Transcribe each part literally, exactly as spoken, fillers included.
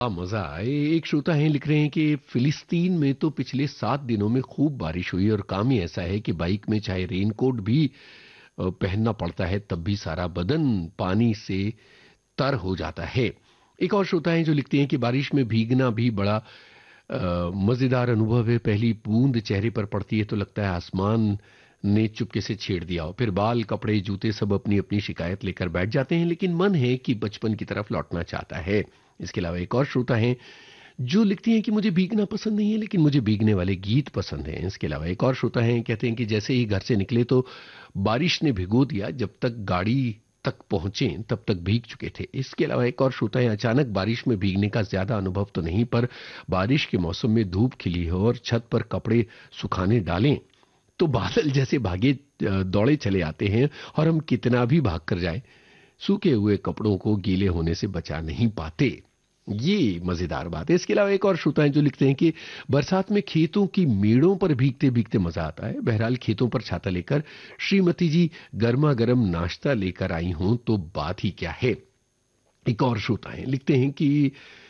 आ, मजा आए। एक श्रोता हैं लिख रहे हैं कि फिलिस्तीन में तो पिछले सात दिनों में खूब बारिश हुई और काम ही ऐसा है कि बाइक में चाहे रेनकोट भी अ, पहनना पड़ता है तब भी सारा बदन पानी से तर हो जाता है। एक और श्रोता हैं जो लिखते हैं कि बारिश में भीगना भी बड़ा अ, मजेदार अनुभव है। पहली बूंद चेहरे पर पड़ती है तो लगता है आसमान ने चुपके से छेड़ दिया हो। फिर बाल कपड़े जूते सब अपनी अपनी शिकायत लेकर बैठ जाते हैं, लेकिन मन है कि बचपन की तरफ लौटना चाहता है। इसके अलावा एक और श्रोता हैं जो लिखती हैं कि मुझे भीगना पसंद नहीं है लेकिन मुझे भीगने वाले गीत पसंद हैं। इसके अलावा एक और श्रोता हैं कहते हैं कि जैसे ही घर से निकले तो बारिश ने भिगो दिया, जब तक गाड़ी तक पहुंचे तब तक भीग चुके थे। इसके अलावा एक और श्रोता है अचानक बारिश में भीगने का ज्यादा अनुभव तो नहीं, पर बारिश के मौसम में धूप खिली हो और छत पर कपड़े सुखाने डालें तो बादल जैसे भागे अ, दौड़े चले आते हैं और हम कितना भी भाग कर जाएं सूखे हुए कपड़ों को गीले होने से बचा नहीं पाते। ये मजेदार बात है। इसके अलावा एक और श्रोता हैं जो लिखते हैं कि बरसात में खेतों की मेड़ों पर भीगते भीगते मजा आता है। बहरहाल खेतों पर छाता लेकर श्रीमती जी गर्मा गर्म नाश्ता लेकर आई हूं तो बात ही क्या है। एक और श्रोता हैं लिखते हैं कि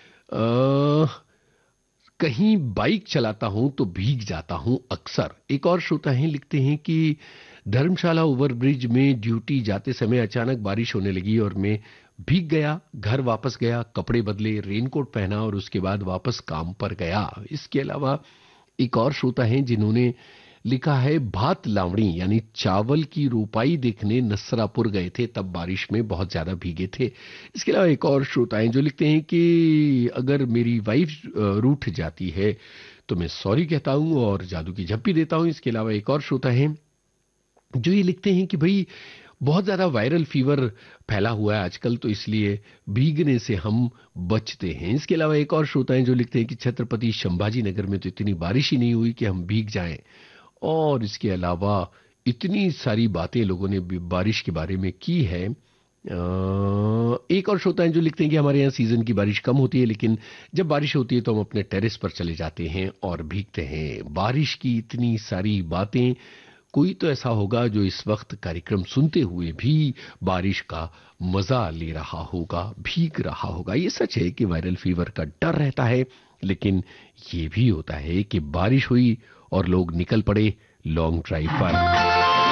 आ, कहीं बाइक चलाता हूं तो भीग जाता हूं अक्सर। एक और श्रोता हैं लिखते हैं कि धर्मशाला ओवरब्रिज में ड्यूटी जाते समय अचानक बारिश होने लगी और मैं भीग गया। घर वापस गया, कपड़े बदले, रेनकोट पहना और उसके बाद वापस काम पर गया। इसके अलावा एक और श्रोता हैं जिन्होंने लिखा है भात लावणी यानी चावल की रोपाई देखने नसरापुर गए थे, तब बारिश में बहुत ज्यादा भीगे थे। इसके अलावा एक और श्रोता हैं जो लिखते हैं कि अगर मेरी वाइफ रूठ जाती है तो मैं सॉरी कहता हूं और जादू की झप्पी देता हूं। इसके अलावा एक और श्रोता हैं जो ये लिखते हैं कि भाई बहुत ज्यादा वायरल फीवर फैला हुआ है आजकल तो इसलिए भीगने से हम बचते हैं। इसके अलावा एक और श्रोता हैं जो लिखते हैं कि छत्रपति संभाजी नगर में तो इतनी बारिश ही नहीं हुई कि हम भीग जाएं। और इसके अलावा इतनी सारी बातें लोगों ने भी बारिश के बारे में की है। अ, एक और श्रोता हैं जो लिखते हैं कि हमारे यहाँ सीजन की बारिश कम होती है लेकिन जब बारिश होती है तो हम अपने टेरेस पर चले जाते हैं और भीगते हैं। बारिश की इतनी सारी बातें, कोई तो ऐसा होगा जो इस वक्त कार्यक्रम सुनते हुए भी बारिश का मजा ले रहा होगा, भीग रहा होगा। ये सच है कि वायरल फीवर का डर रहता है, लेकिन ये भी होता है कि बारिश हुई और लोग निकल पड़े लॉन्ग ड्राइव पर।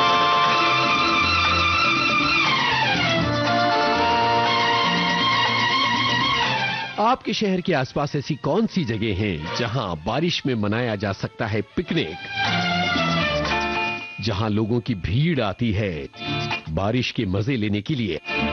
आपके शहर के आसपास ऐसी कौन सी जगह हैं जहां बारिश में मनाया जा सकता है पिकनिक, जहां लोगों की भीड़ आती है बारिश के मजे लेने के लिए।